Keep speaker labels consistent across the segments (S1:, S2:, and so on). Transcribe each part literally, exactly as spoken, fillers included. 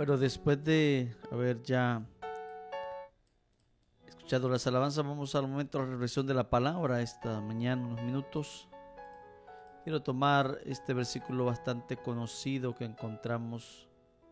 S1: Bueno, después de haber ya escuchado las alabanzas, vamos al momento de la reflexión de la palabra esta mañana, unos minutos. Quiero tomar este versículo bastante conocido que encontramos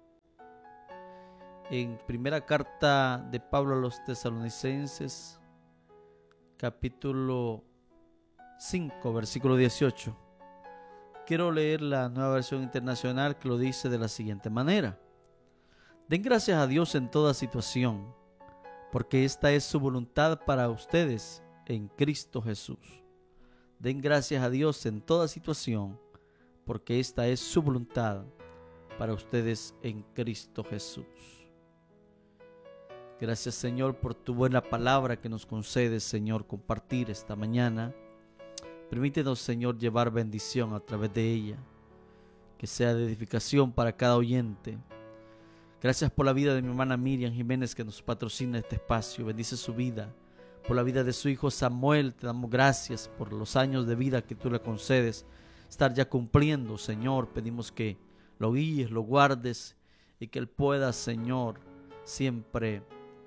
S1: en primera carta de Pablo a los Tesalonicenses, capítulo cinco, versículo dieciocho. Quiero leer la Nueva Versión Internacional, que lo dice de la siguiente manera: den gracias a Dios en toda situación, porque esta es su voluntad para ustedes en Cristo Jesús. Den gracias a Dios en toda situación, porque esta es su voluntad para ustedes en Cristo Jesús. Gracias, Señor, por tu buena palabra que nos concedes, Señor, compartir esta mañana. Permítenos, Señor, llevar bendición a través de ella, que sea de edificación para cada oyente. Gracias por la vida de mi hermana Miriam Jiménez, que nos patrocina este espacio. Bendice su vida. Por la vida de su hijo Samuel, te damos gracias por los años de vida que tú le concedes estar ya cumpliendo, Señor. Pedimos que lo guíes, lo guardes y que él pueda, Señor, siempre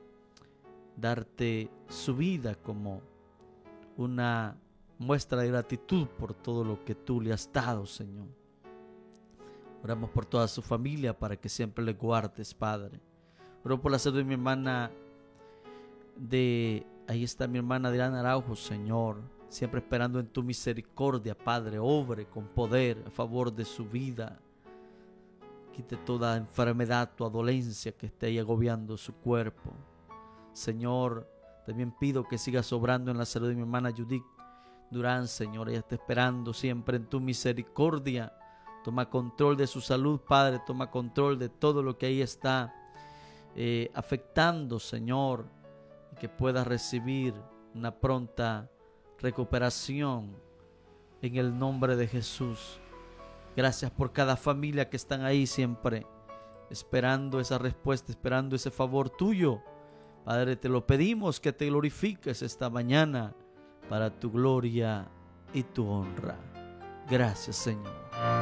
S1: darte su vida como una muestra de gratitud por todo lo que tú le has dado, Señor. Oramos por toda su familia para que siempre le guardes, Padre. Oro por la salud de mi hermana de... Ahí está mi hermana Adriana Araujo, Señor. Siempre esperando en tu misericordia, Padre. Obre con poder a favor de su vida. Quite toda enfermedad, toda dolencia que esté ahí agobiando su cuerpo. Señor, también pido que sigas obrando en la salud de mi hermana Judith Durán, Señor. Ella está esperando siempre en tu misericordia. Toma control de su salud, Padre. Toma control de todo lo que ahí está eh, afectando, Señor. Y que pueda recibir una pronta recuperación en el nombre de Jesús. Gracias por cada familia que están ahí siempre esperando esa respuesta, esperando ese favor tuyo. Padre, te lo pedimos, que te glorifiques esta mañana para tu gloria y tu honra. Gracias, Señor.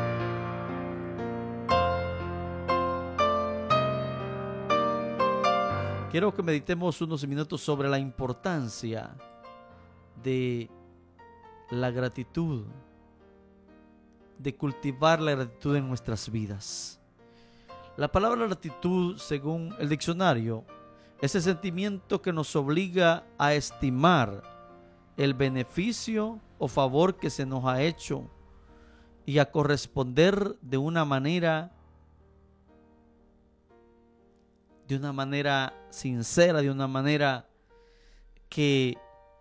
S1: Quiero que meditemos unos minutos sobre la importancia de la gratitud, de cultivar la gratitud en nuestras vidas. La palabra gratitud, según el diccionario, es el sentimiento que nos obliga a estimar el beneficio o favor que se nos ha hecho y a corresponder de una manera de una manera sincera, de una manera que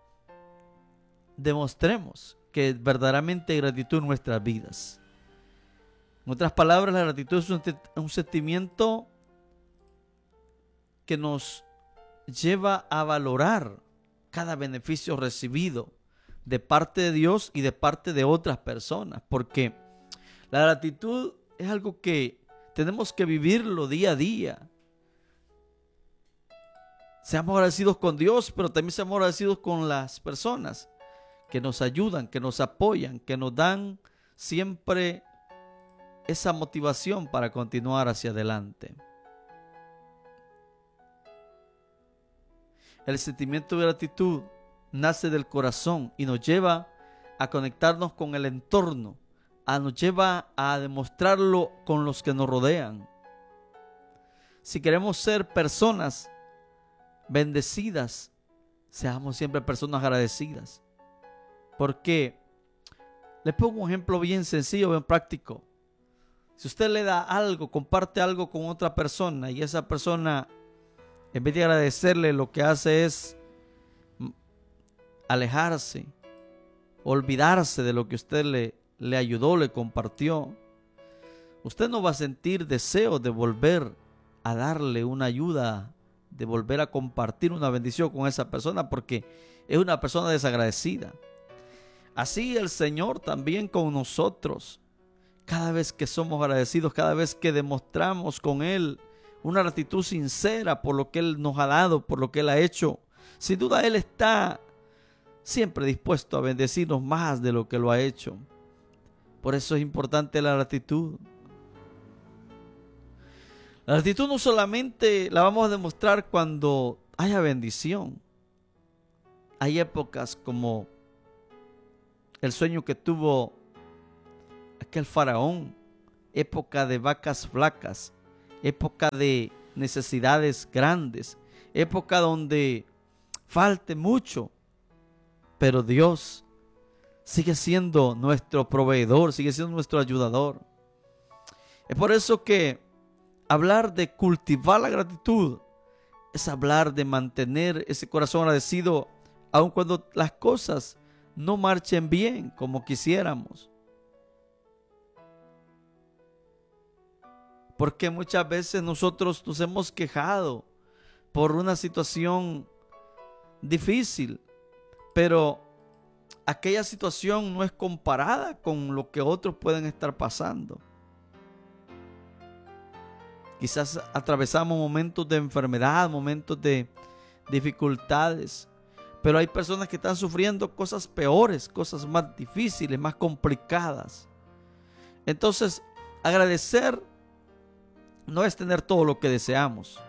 S1: demostremos que verdaderamente hay gratitud en nuestras vidas. En otras palabras, la gratitud es un, un sentimiento que nos lleva a valorar cada beneficio recibido de parte de Dios y de parte de otras personas, porque la gratitud es algo que tenemos que vivirlo día a día. Seamos agradecidos con Dios, pero también seamos agradecidos con las personas que nos ayudan, que nos apoyan, que nos dan siempre esa motivación para continuar hacia adelante. El sentimiento de gratitud nace del corazón y nos lleva a conectarnos con el entorno, a, nos lleva a demostrarlo con los que nos rodean. Si queremos ser personas bendecidas, seamos siempre personas agradecidas. Porque le pongo un ejemplo bien sencillo, bien práctico. Si usted le da algo, comparte algo con otra persona y esa persona, en vez de agradecerle, lo que hace es alejarse, olvidarse de lo que usted le, le ayudó, le compartió, usted no va a sentir deseo de volver a darle una ayuda, de volver a compartir una bendición con esa persona, porque es una persona desagradecida. Así el Señor también con nosotros. Cada vez que somos agradecidos, cada vez que demostramos con Él una gratitud sincera por lo que Él nos ha dado, por lo que Él ha hecho, sin duda Él está siempre dispuesto a bendecirnos más de lo que lo ha hecho. Por eso es importante la gratitud. La gratitud no solamente la vamos a demostrar cuando haya bendición. Hay épocas como el sueño que tuvo aquel faraón, época de vacas flacas, época de necesidades grandes, época donde falte mucho, pero Dios sigue siendo nuestro proveedor, sigue siendo nuestro ayudador. Es por eso que hablar de cultivar la gratitud es hablar de mantener ese corazón agradecido aun cuando las cosas no marchen bien como quisiéramos. Porque muchas veces nosotros nos hemos quejado por una situación difícil, pero aquella situación no es comparada con lo que otros pueden estar pasando. Quizás atravesamos momentos de enfermedad, momentos de dificultades, pero hay personas que están sufriendo cosas peores, cosas más difíciles, más complicadas. Entonces, agradecer no es tener todo lo que deseamos,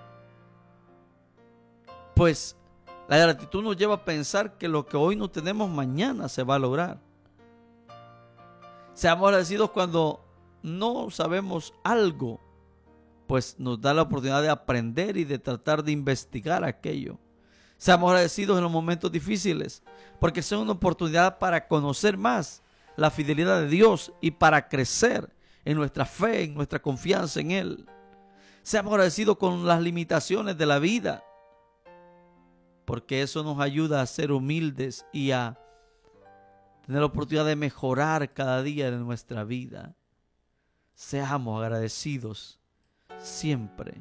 S1: pues la gratitud nos lleva a pensar que lo que hoy no tenemos, mañana se va a lograr. Seamos agradecidos cuando no sabemos algo, pues nos da la oportunidad de aprender y de tratar de investigar aquello. Seamos agradecidos en los momentos difíciles, porque son una oportunidad para conocer más la fidelidad de Dios y para crecer en nuestra fe, en nuestra confianza en Él. Seamos agradecidos con las limitaciones de la vida, porque eso nos ayuda a ser humildes y a tener la oportunidad de mejorar cada día de nuestra vida. Seamos agradecidos siempre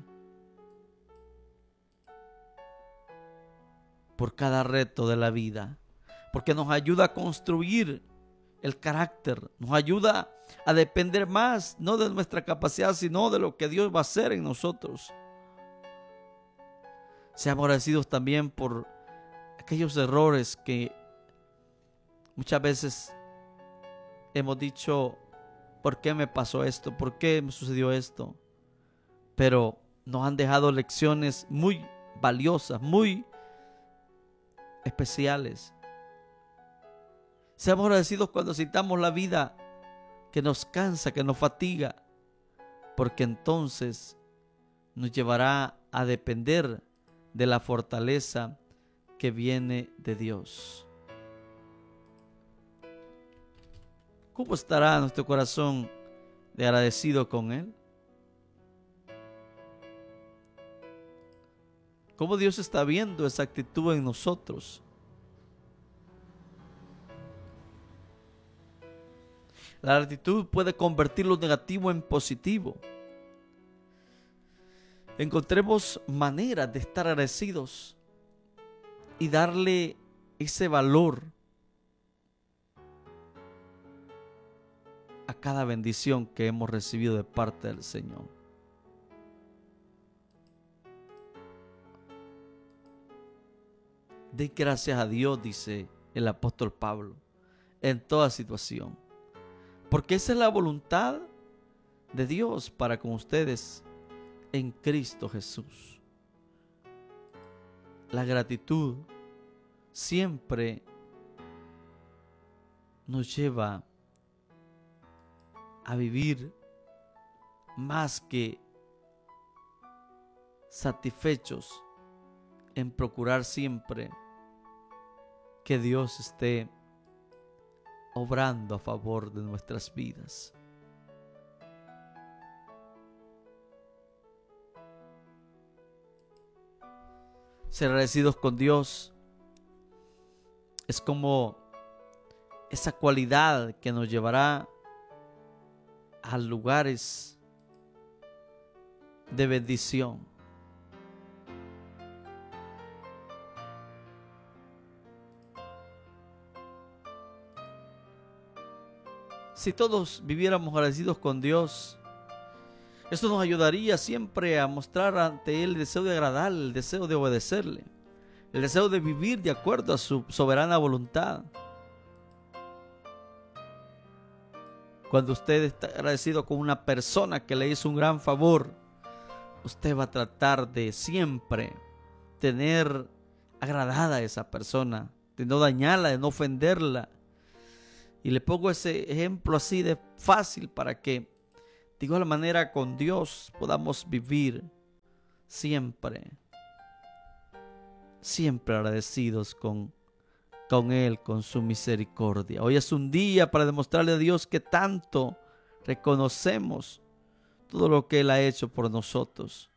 S1: por cada reto de la vida, porque nos ayuda a construir el carácter, nos ayuda a depender más, no de nuestra capacidad, sino de lo que Dios va a hacer en nosotros. Seamos agradecidos también por aquellos errores que muchas veces hemos dicho, ¿por qué me pasó esto? ¿Por qué me sucedió esto? Pero nos han dejado lecciones muy valiosas, muy especiales. Seamos agradecidos cuando sintamos la vida que nos cansa, que nos fatiga, porque entonces nos llevará a depender de la fortaleza que viene de Dios. ¿Cómo estará nuestro corazón de agradecido con Él? ¿Cómo Dios está viendo esa actitud en nosotros? La gratitud puede convertir lo negativo en positivo. Encontremos maneras de estar agradecidos y darle ese valor a cada bendición que hemos recibido de parte del Señor. Den gracias a Dios, dice el apóstol Pablo, en toda situación, porque esa es la voluntad de Dios para con ustedes en Cristo Jesús. La gratitud siempre nos lleva a vivir más que satisfechos en procurar siempre que Dios esté obrando a favor de nuestras vidas. Ser agradecidos con Dios es como esa cualidad que nos llevará a lugares de bendición. Si todos viviéramos agradecidos con Dios, esto nos ayudaría siempre a mostrar ante Él el deseo de agradarle, el deseo de obedecerle, el deseo de vivir de acuerdo a su soberana voluntad. Cuando usted está agradecido con una persona que le hizo un gran favor, usted va a tratar de siempre tener agradada a esa persona, de no dañarla, de no ofenderla. Y le pongo ese ejemplo así de fácil para que de igual manera con Dios podamos vivir siempre, siempre agradecidos con, con Él, con su misericordia. Hoy es un día para demostrarle a Dios que tanto reconocemos todo lo que Él ha hecho por nosotros.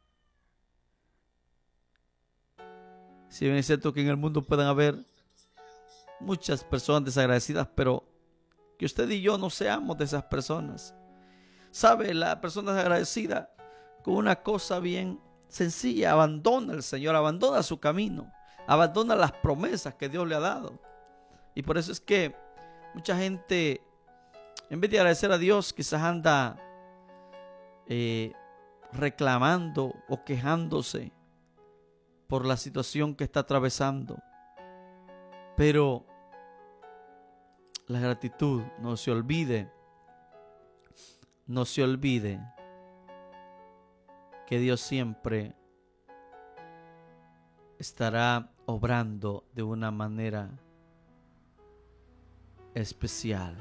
S1: Si bien es cierto que en el mundo pueden haber muchas personas desagradecidas, pero que usted y yo no seamos de esas personas. ¿Sabe? La persona desagradecida con una cosa bien sencilla abandona al Señor, abandona su camino, abandona las promesas que Dios le ha dado. Y por eso es que mucha gente, en vez de agradecer a Dios, quizás anda eh, reclamando o quejándose por la situación que está atravesando. Pero la gratitud, no se olvide, no se olvide que Dios siempre estará obrando de una manera especial.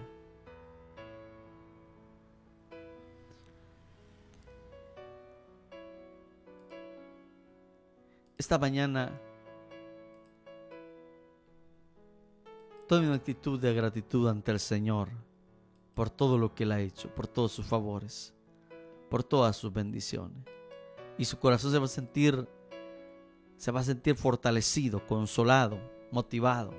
S1: Esta mañana tome una actitud de gratitud ante el Señor por todo lo que Él ha hecho, por todos sus favores, por todas sus bendiciones. Y su corazón se va a sentir, se va a sentir fortalecido, consolado, motivado.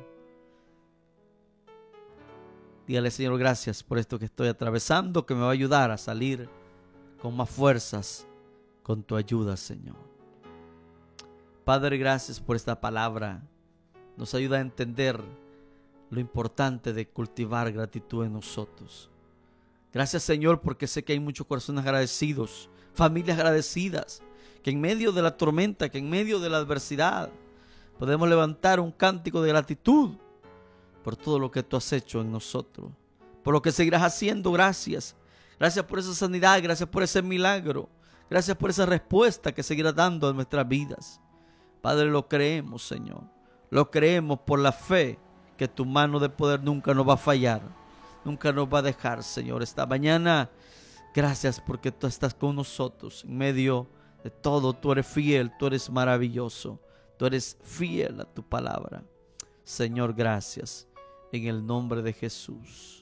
S1: Dígale, Señor, gracias por esto que estoy atravesando, que me va a ayudar a salir con más fuerzas con tu ayuda, Señor. Padre, gracias por esta palabra. Nos ayuda a entender lo importante de cultivar gratitud en nosotros. Gracias, Señor, porque sé que hay muchos corazones agradecidos, familias agradecidas, que en medio de la tormenta, que en medio de la adversidad, podemos levantar un cántico de gratitud por todo lo que tú has hecho en nosotros, por lo que seguirás haciendo. Gracias. Gracias por esa sanidad, gracias por ese milagro, gracias por esa respuesta que seguirás dando a nuestras vidas. Padre, lo creemos, Señor. Lo creemos por la fe que tu mano de poder nunca nos va a fallar, nunca nos va a dejar, Señor. Esta mañana, gracias porque tú estás con nosotros en medio de todo. Tú eres fiel, tú eres maravilloso, tú eres fiel a tu palabra. Señor, gracias en el nombre de Jesús.